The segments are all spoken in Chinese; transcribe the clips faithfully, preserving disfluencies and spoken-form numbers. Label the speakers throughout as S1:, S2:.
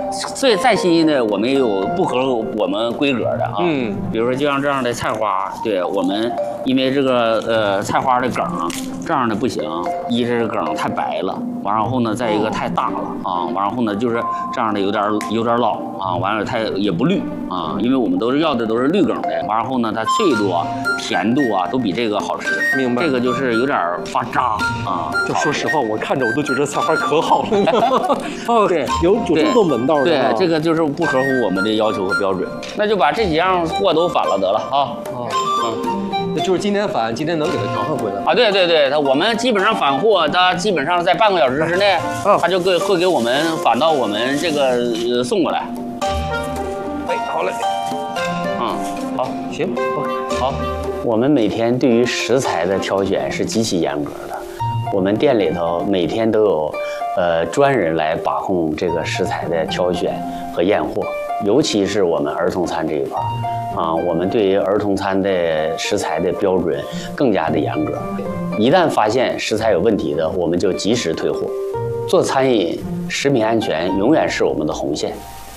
S1: 最再新鲜的，我们也有不合我们规格的啊。嗯，比如说就像这样的菜花，对我们因为这个呃菜花的梗这样的不行，一是梗太白了，完然后呢再一个太大了啊，完然后呢就是这样的有点有点老啊，完了它也不绿啊，因为我们都是要的都是绿梗的，完然后呢它脆度啊、甜度啊都比这个好吃。
S2: 明白。
S1: 这个就是有点发渣啊。
S2: 就说实话，我看着我都觉得菜花可好了呢。哦，
S1: 对，
S2: 有有这么多门道的。
S1: 对，这个就是不合乎我们的要求和标准。那就把这几样货都返了得了啊。
S2: 哦，嗯，那就是今天返，今天能给它调换回来
S1: 啊？对对对，他我们基本上返货，他基本上在半个小时之内，他就给会给我们返到我们这个呃送过来。
S2: 哎，好嘞。
S1: 嗯，好，
S2: 行，
S1: 好。我们每天对于食材的挑选是极其严格的，我们店里头每天都有呃专人来把控这个食材的挑选和验货，尤其是我们儿童餐这一块啊，我们对于儿童餐的食材的标准更加的严格，一旦发现食材有问题的，我们就及时退货。做餐饮，食品安全永远是我们的红线。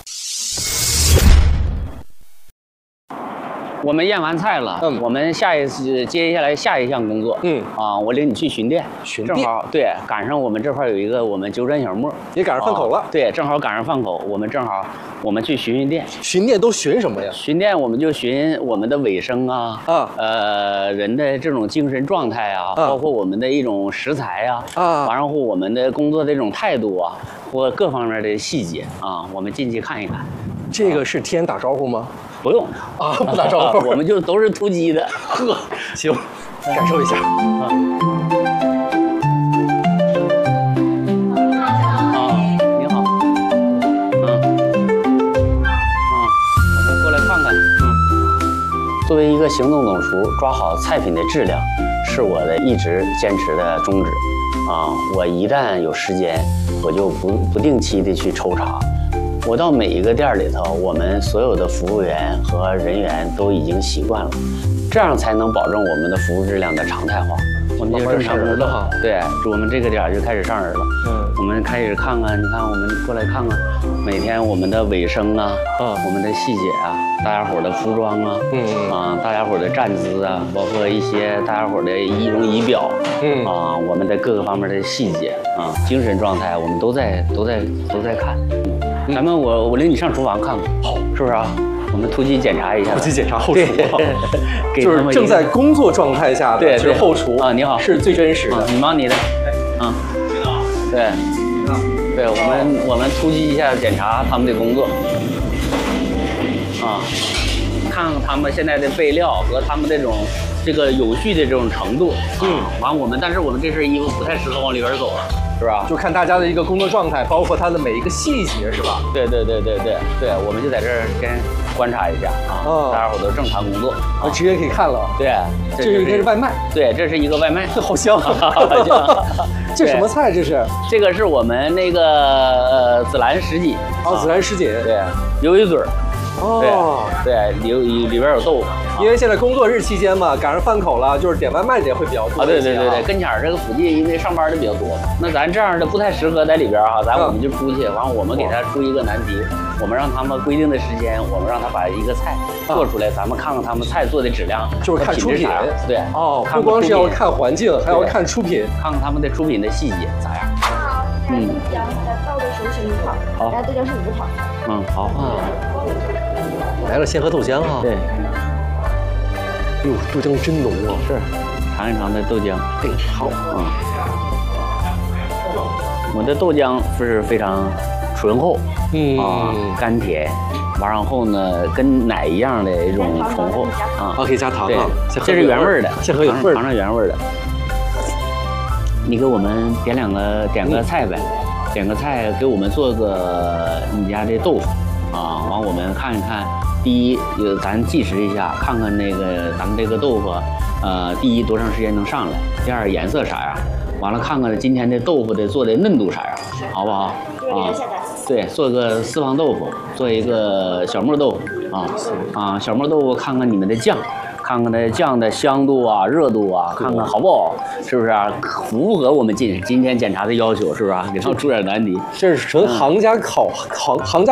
S1: 我们验完菜了，嗯，我们下一次接下来下一项工作，嗯啊，我领你去巡店，
S2: 巡店，
S1: 正好对，赶上我们这块有一个我们九转小磨，
S2: 也赶上饭口了，啊，
S1: 对，正好赶上饭口，我们正好我们去巡巡店，
S2: 巡店都巡什么呀？
S1: 巡店我们就巡我们的卫生啊，啊，呃，人的这种精神状态啊，啊包括我们的一种食材啊，啊，然后我们的工作的这种态度啊，或各方面的细节啊，我们进去看一看。
S2: 这个是提前打招呼吗？
S1: 不用
S2: 啊，不打招呼，
S1: 我们就都是突击的。
S2: 呵，行，感受一下。啊，
S1: 啊，你好。嗯，啊，我们过来看看。嗯，作为一个行动总厨，抓好菜品的质量是我的一直坚持的宗旨。啊，我一旦有时间，我就不不定期的去抽查。我到每一个店里头，我们所有的服务员和人员都已经习惯了，这样才能保证我们的服务质量的常态化。我们就正常工作哈，对，我们这个点就开始上人了。嗯，我们开始看看，你看我们过来看看，每天我们的卫生啊，嗯，我们的细节啊，大家伙的服装啊，嗯啊，大家伙的站姿啊，包括一些大家伙的仪容仪表，嗯啊，我们的各个方面的细节啊，精神状态，我们都在都在都在看。咱们我我领你上厨房看看，好，是不是啊？我们突击检查一下，
S2: 突击检查后厨，
S1: 就是
S2: 正在工作状态下的，
S1: 对，
S2: 是后厨
S1: 啊，你好，
S2: 是最真实的。
S1: 你忙你的，嗯，对，对，我们我们突击一下检查他们的工作，啊，看看他们现在的备料和他们这种这个有序的这种程度，嗯，完我们但是我们这身衣服不太适合往里边走了。是吧？
S2: 就看大家的一个工作状态，包括它的每一个细节，是吧？
S1: 对对对对对对，我们就在这儿先观察一下啊，哦、大家伙都正常工作，
S2: 我、啊、直接可以看了。
S1: 对，
S2: 这应该是外卖。
S1: 对，这是一个外卖，
S2: 好香啊！好香。这什么菜？这是？
S1: 这个是我们那个呃紫兰什锦。
S2: 哦，紫兰什锦。
S1: 对，鱿鱼嘴儿。
S2: 哦，
S1: 对，里里里边有豆腐。
S2: 因为现在工作日期间嘛，赶上饭口了，就是点外卖的也会比较多。
S1: 啊，对对对对，跟前儿这个附近因为上班的比较多，那咱这样的不太适合在里边啊，咱我们就出去，完我们给他出一个难题，我们让他们规定的时间，我们让他把一个菜做出来，咱们看看他们菜做的质量，
S2: 就是看出品。
S1: 对，
S2: 哦，不光是要看环境，还要看出品，
S1: 看看他们的出品的细节咋样。
S3: 好，嗯，豆浆倒的时候是一块，好，然后豆浆是五块。
S1: 嗯，好啊。
S2: 来了，先喝豆浆啊。
S1: 对。
S2: 哟，豆浆真浓啊！
S1: 是，尝一尝这豆浆。
S2: 哎，好
S1: 嗯。我的豆浆是非常醇厚，嗯啊，甘甜，完然后呢，跟奶一样的一种醇厚啊。
S2: 啊，可以加糖啊。
S1: 这是原味的，
S2: 先喝有味儿，
S1: 尝尝原味的。你给我们点两个，点个菜呗，点个菜，给我们做个你家的豆腐啊，完我们看一看。第一，有咱计时一下，看看那个咱们这个豆腐，呃，第一多长时间能上来？第二颜色啥样？完了看看今天的豆腐的做的嫩度啥样，好不好？啊，对，做个四方豆腐，做一个小磨豆腐啊啊，小磨豆腐看看你们的酱，看看它酱的香度啊、热度啊，看看好不好，是不是啊？符不合我们今今天检查的要求，是不是啊？给他们出点难题。
S2: 这是纯行家考行行家。